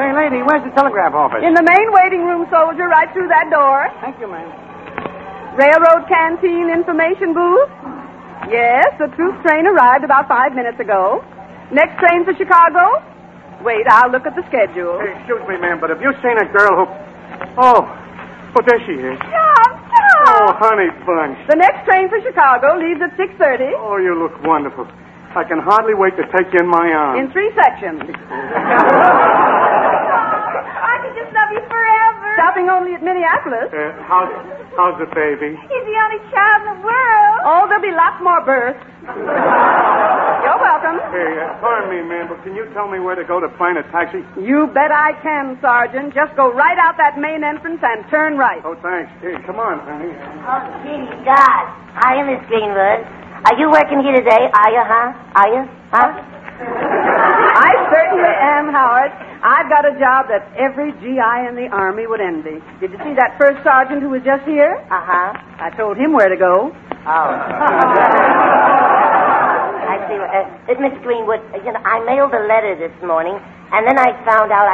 Say, lady, where's the telegraph office? In the main waiting room, soldier, right through that door. Thank you, ma'am. Railroad canteen information booth? Yes, the troop train arrived about 5 minutes ago. Next train for Chicago? Wait, I'll look at the schedule. Hey, excuse me, ma'am, but have you seen a girl who... Oh, there she is. Stop! Oh, honey bunch. The next train for Chicago leaves at 6:30. Oh, you look wonderful. I can hardly wait to take you in my arms. In 3 sections. I could just love you forever. Stopping only at Minneapolis. How's the baby? He's the only child in the world. Oh, there'll be lots more births. You're welcome. Hey, pardon me, ma'am, but can you tell me where to go to find a taxi? You bet I can, Sergeant. Just go right out that main entrance and turn right. Oh, thanks. Hey, come on, honey. Oh, gee, God. Hiya, Miss Greenwood. Are you working here today? Are you, huh? Are you? Huh? I certainly am, Howard. I've got a job that every GI in the Army would envy. Did you see that first sergeant who was just here? Uh-huh. I told him where to go. Oh. I see. Miss Greenwood, I mailed a letter this morning, and then I found out